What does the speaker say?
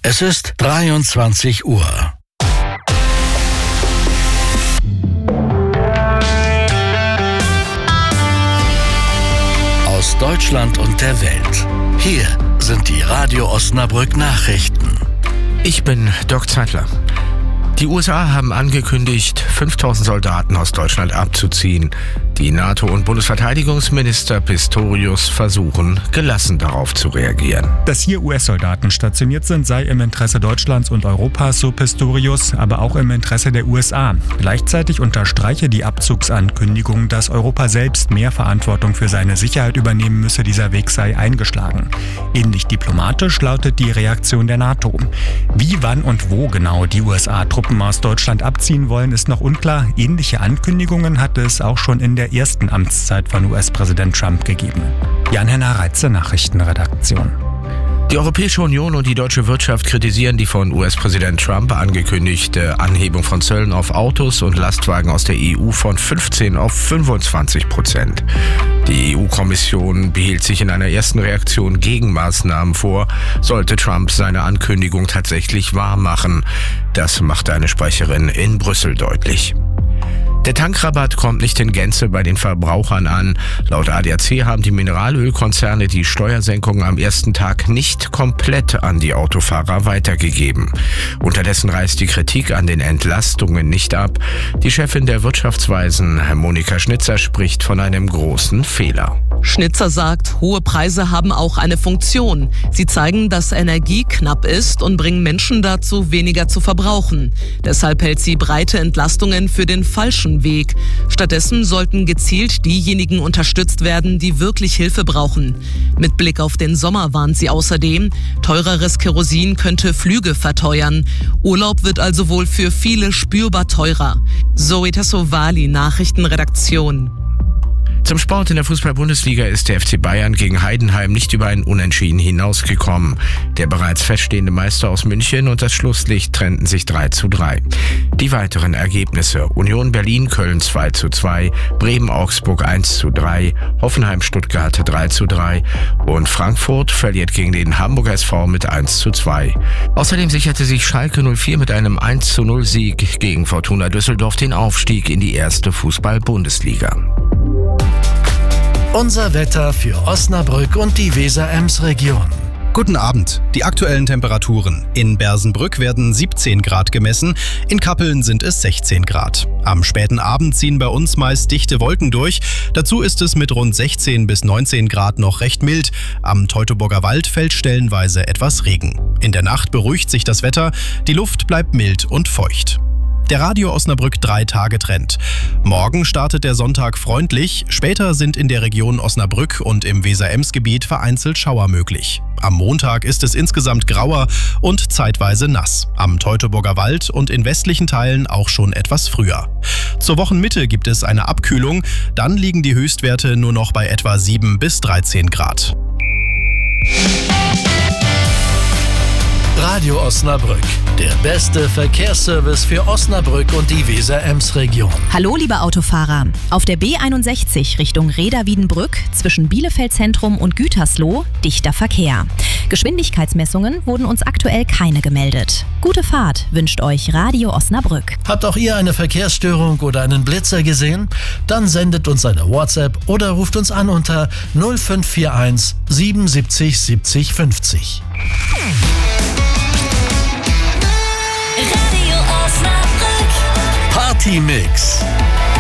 Es ist 23 Uhr. Aus Deutschland und der Welt. Hier sind die Radio Osnabrück Nachrichten. Ich bin Dirk Zeitler. Die USA haben angekündigt, 5000 Soldaten aus Deutschland abzuziehen. Die NATO- und Bundesverteidigungsminister Pistorius versuchen, gelassen darauf zu reagieren. Dass hier US-Soldaten stationiert sind, sei im Interesse Deutschlands und Europas, so Pistorius, aber auch im Interesse der USA. Gleichzeitig unterstreiche die Abzugsankündigung, dass Europa selbst mehr Verantwortung für seine Sicherheit übernehmen müsse. Dieser Weg sei eingeschlagen. Ähnlich diplomatisch lautet die Reaktion der NATO. Wie, wann und wo genau die USA Truppen aus Deutschland abziehen wollen, ist noch unklar. Ähnliche Ankündigungen hatte es auch schon in der ersten Amtszeit von US-Präsident Trump gegeben. Jan-Henner Reitze, Nachrichtenredaktion. Die Europäische Union und die deutsche Wirtschaft kritisieren die von US-Präsident Trump angekündigte Anhebung von Zöllen auf Autos und Lastwagen aus der EU von 15 auf 25%. Die EU-Kommission behielt sich in einer ersten Reaktion Gegenmaßnahmen vor, sollte Trump seine Ankündigung tatsächlich wahrmachen. Das machte eine Sprecherin in Brüssel deutlich. Der Tankrabatt kommt nicht in Gänze bei den Verbrauchern an. Laut ADAC haben die Mineralölkonzerne die Steuersenkung am ersten Tag nicht komplett an die Autofahrer weitergegeben. Unterdessen reißt die Kritik an den Entlastungen nicht ab. Die Chefin der Wirtschaftsweisen, Monika Schnitzer, spricht von einem großen Fehler. Schnitzer sagt, hohe Preise haben auch eine Funktion. Sie zeigen, dass Energie knapp ist und bringen Menschen dazu, weniger zu verbrauchen. Deshalb hält sie breite Entlastungen für den falschen Weg. Stattdessen sollten gezielt diejenigen unterstützt werden, die wirklich Hilfe brauchen. Mit Blick auf den Sommer warnt sie außerdem, teureres Kerosin könnte Flüge verteuern. Urlaub wird also wohl für viele spürbar teurer. Zoe Tassovali, Nachrichtenredaktion. Zum Sport in der Fußball-Bundesliga ist der FC Bayern gegen Heidenheim nicht über ein Unentschieden hinausgekommen. Der bereits feststehende Meister aus München und das Schlusslicht trennten sich 3:3. Die weiteren Ergebnisse: Union Berlin-Köln 2:2, Bremen-Augsburg 1:3, Hoffenheim-Stuttgart 3:3 und Frankfurt verliert gegen den Hamburger SV mit 1:2. Außerdem sicherte sich Schalke 04 mit einem 1:0-Sieg gegen Fortuna Düsseldorf den Aufstieg in die erste Fußball-Bundesliga. Unser Wetter für Osnabrück und die Weser-Ems-Region. Guten Abend. Die aktuellen Temperaturen. In Bersenbrück werden 17 Grad gemessen, in Kappeln sind es 16 Grad. Am späten Abend ziehen bei uns meist dichte Wolken durch. Dazu ist es mit rund 16 bis 19 Grad noch recht mild. Am Teutoburger Wald fällt stellenweise etwas Regen. In der Nacht beruhigt sich das Wetter, die Luft bleibt mild und feucht. Der Radio Osnabrück 3-Tage-Trend. Morgen startet der Sonntag freundlich, später sind in der Region Osnabrück und im Weser-Ems-Gebiet vereinzelt Schauer möglich. Am Montag ist es insgesamt grauer und zeitweise nass. Am Teutoburger Wald und in westlichen Teilen auch schon etwas früher. Zur Wochenmitte gibt es eine Abkühlung, dann liegen die Höchstwerte nur noch bei etwa 7 bis 13 Grad. Radio Osnabrück, der beste Verkehrsservice für Osnabrück und die Weser-Ems-Region. Hallo liebe Autofahrer, auf der B61 Richtung Reda-Wiedenbrück zwischen Bielefeld Zentrum und Gütersloh dichter Verkehr. Geschwindigkeitsmessungen wurden uns aktuell keine gemeldet. Gute Fahrt wünscht euch Radio Osnabrück. Habt auch ihr eine Verkehrsstörung oder einen Blitzer gesehen? Dann sendet uns eine WhatsApp oder ruft uns an unter 0541 77 70 50. Radio Osnabrück. Party Mix.